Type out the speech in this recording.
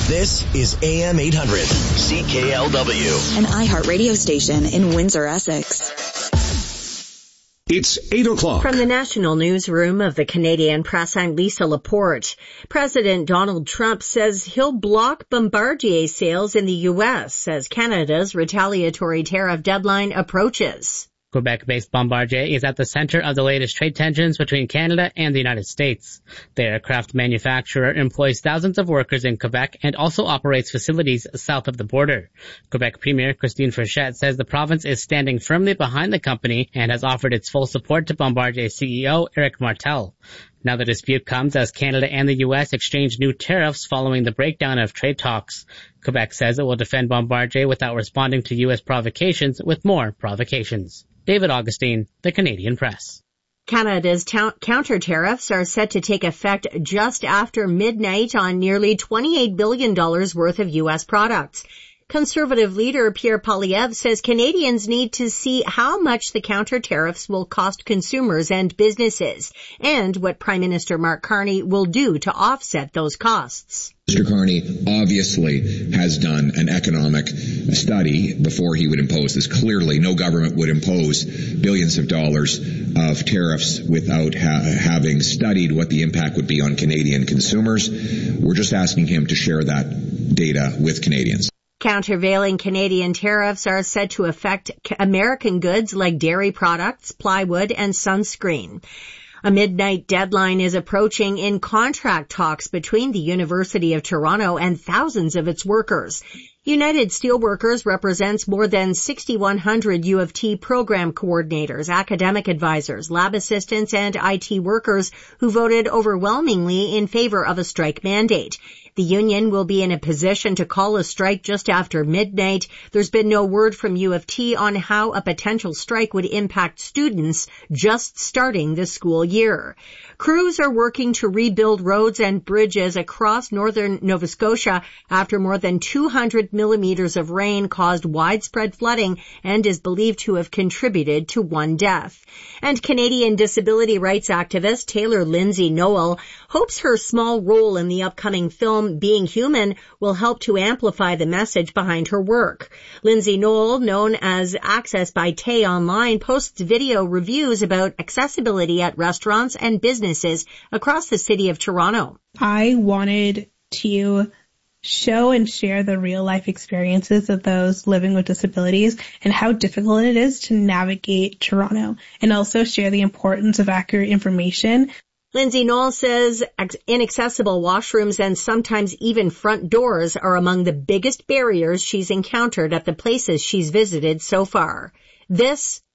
This is AM 800 CKLW, an iHeartRadio station in Windsor, Essex. It's 8 o'clock. From the National Newsroom of the Canadian Press, I'm Lisa Laporte. President Donald Trump says he'll block Bombardier sales in the U.S. as Canada's retaliatory tariff deadline approaches. Quebec-based Bombardier is at the center of the latest trade tensions between Canada and the United States. The aircraft manufacturer employs thousands of workers in Quebec and also operates facilities south of the border. Quebec Premier Christine Frechette says the province is standing firmly behind the company and has offered its full support to Bombardier CEO Éric Martel. Now the dispute comes as Canada and the U.S. exchange new tariffs following the breakdown of trade talks. Quebec says it will defend Bombardier without responding to U.S. provocations with more provocations. David Augustine, The Canadian Press. Canada's counter tariffs are set to take effect just after midnight on nearly $28 billion worth of U.S. products. Conservative leader Pierre Poilievre says Canadians need to see how much the counter tariffs will cost consumers and businesses and what Prime Minister Mark Carney will do to offset those costs. Mr. Carney obviously has done an economic study before he would impose this. Clearly, no government would impose billions of dollars of tariffs without having studied what the impact would be on Canadian consumers. We're just asking him to share that data with Canadians. Countervailing Canadian tariffs are said to affect American goods like dairy products, plywood, and sunscreen. A midnight deadline is approaching in contract talks between the University of Toronto and thousands of its workers. United Steelworkers represents more than 6,100 U of T program coordinators, academic advisors, lab assistants, and IT workers who voted overwhelmingly in favor of a strike mandate. The union will be in a position to call a strike just after midnight. There's been no word from U of T on how a potential strike would impact students just starting the school year. Crews are working to rebuild roads and bridges across northern Nova Scotia after more than 200 millimeters of rain caused widespread flooding and is believed to have contributed to one death. And Canadian disability rights activist Taylor Lindsay Noel hopes her small role in the upcoming film Being Human will help to amplify the message behind her work. Lindsay Noel, known as Access by Tay Online, posts video reviews about accessibility at restaurants and businesses across the city of Toronto. I wanted to show and share the real life experiences of those living with disabilities and how difficult it is to navigate Toronto, and also share the importance of accurate information. Lindsay Noel says inaccessible washrooms and sometimes even front doors are among the biggest barriers she's encountered at the places she's visited so far. This